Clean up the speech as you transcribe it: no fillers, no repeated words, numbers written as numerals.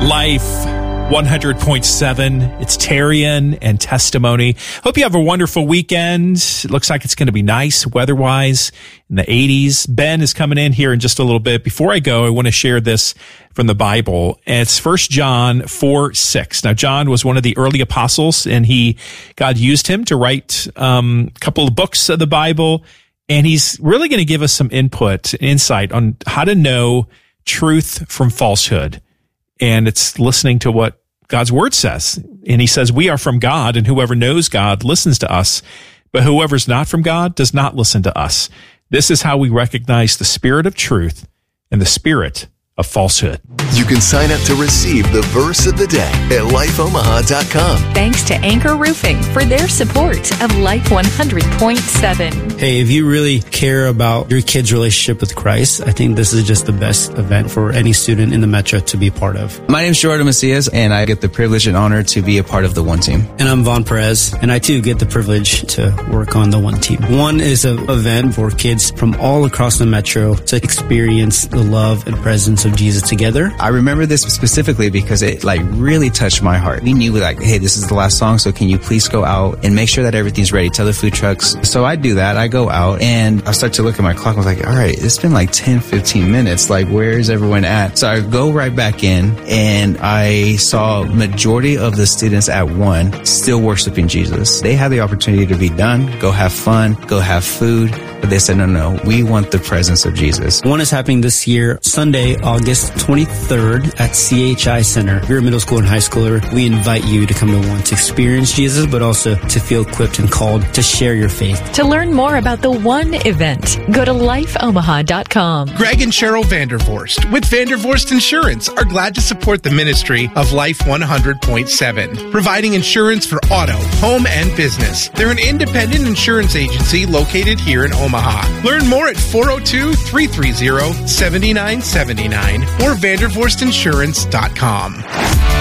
Life 100.7. It's Tarian and Testimony. Hope you have a wonderful weekend. It looks like it's going to be nice weather-wise in the 80s. Ben is coming in here in just a little bit. Before I go, I want to share this from the Bible. And it's 1 John 4:6. Now, John was one of the early apostles, and God used him to write a couple of books of the Bible. And he's really going to give us some input, insight on how to know truth from falsehood. And it's listening to what God's word says. And he says, we are from God, and whoever knows God listens to us, but whoever's not from God does not listen to us. This is how we recognize the spirit of truth and the spirit of falsehood. You can sign up to receive the verse of the day at lifeomaha.com. Thanks to Anchor Roofing for their support of Life 100.7. Hey, if you really care about your kid's relationship with Christ, I think this is just the best event for any student in the Metro to be a part of. My name is Jordan Macias, and I get the privilege and honor to be a part of the One Team. And I'm Vaughn Perez, and I too get the privilege to work on the One Team. One is an event for kids from all across the Metro to experience the love and presence of Jesus together. I remember this specifically because it really touched my heart. We knew hey, this is the last song, so can you please go out and make sure that everything's ready? Tell the food trucks. So I do that. I go out and I start to look at my clock. I was like, all right, it's been 10-15 minutes. Where is everyone at? So I go right back in and I saw majority of the students at one still worshiping Jesus. They had the opportunity to be done, go have fun, go have food. But they said, no, we want the presence of Jesus. One is happening this year, Sunday, August 23rd at CHI Center. If you're a middle school and high schooler, we invite you to come to one to experience Jesus, but also to feel equipped and called to share your faith. To learn more about the One event, go to lifeomaha.com. Greg and Cheryl Vandervorst with Vandervorst Insurance are glad to support the ministry of Life 100.7, providing insurance for auto, home, and business. They're an independent insurance agency located here in Omaha. Learn more at 402-330-7979 or vandervorstinsurance.com.